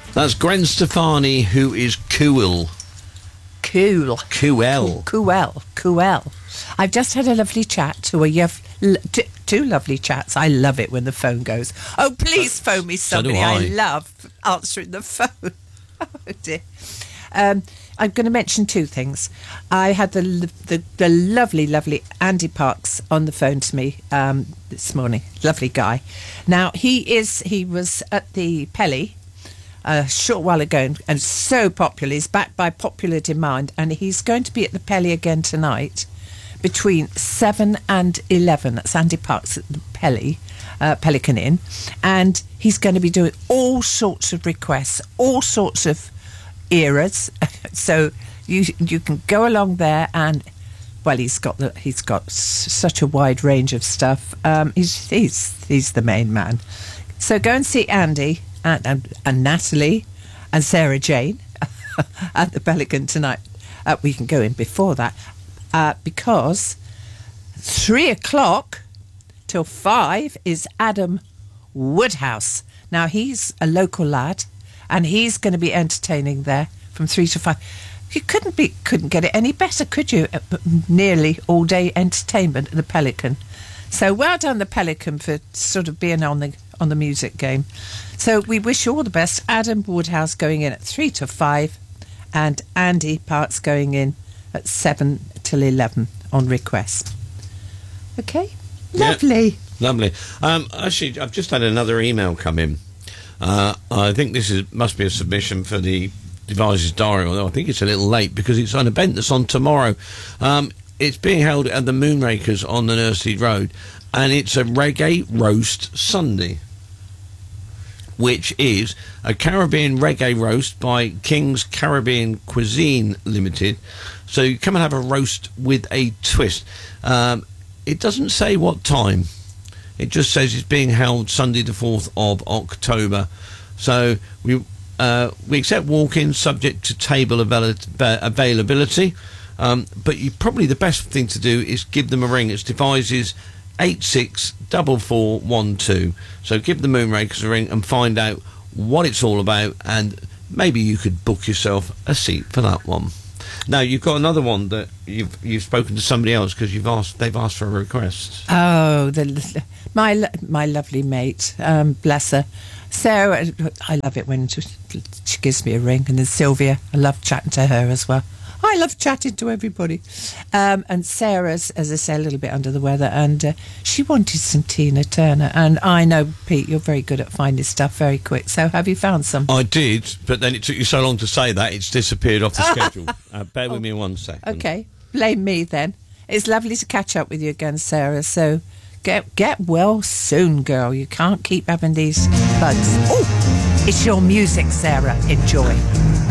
That's Gwen Stefani, who is cool. Cool. Cool. I've just had a lovely chat two lovely chats. I love it when the phone goes. Oh, please phone me somebody. So do I. I love answering the phone. Oh, dear. I'm going to mention two things. I had the lovely Andy Parks on the phone to me this morning. Lovely guy. Now, he was at the Pelly a short while ago and so popular. He's backed by popular demand, and he's going to be at the Pelly again tonight between 7 and 11. That's Andy Parks at the Pelly, Pelican Inn, and he's going to be doing all sorts of requests, all sorts of eras. So you can go along there, and well, he's got such a wide range of stuff. He's the main man. So go and see Andy and Natalie and Sarah Jane at the Pelican tonight. We can go in before that because 3 o'clock till 5 is Adam Woodhouse. Now, he's a local lad, and he's going to be entertaining there from 3 to 5. You couldn't get it any better, could you? Nearly all day entertainment at the Pelican. So well done, the Pelican, for sort of being on the music game. So we wish you all the best. Adam Woodhouse going in at 3 to 5, and Andy Parks going in at 7 till 11 on request. Okay, lovely. Yeah, lovely. Actually, I've just had another email come in. I think must be a submission for the Devices Diary, although I think it's a little late because it's an event that's on tomorrow. It's being held at the Moonrakers on the Nursery Road, and it's a Reggae Roast Sunday, which is a Caribbean reggae roast by King's Caribbean Cuisine Limited. So you come and have a roast with a twist. It doesn't say what time. It just says it's being held Sunday the 4th of October. So we accept walk-ins subject to table availability. But probably the best thing to do is give them a ring. It's Devices 864412. So give the Moonrakers a ring and find out what it's all about, and maybe you could book yourself a seat for that one. Now, you've got another one that you've spoken to somebody else because they've asked for a request. Oh, my lovely mate, bless her, Sarah. I love it when she gives me a ring, and then Sylvia. I love chatting to her as well. I love chatting to everybody. And Sarah's, as I say, a little bit under the weather, and she wanted some Tina Turner. And I know, Pete, you're very good at finding stuff very quick. So have you found some? I did, but then it took you so long to say that, it's disappeared off the schedule. Bear with me 1 second. Okay, blame me then. It's lovely to catch up with you again, Sarah. So get well soon, girl. You can't keep having these bugs. Oh, it's your music, Sarah. Enjoy.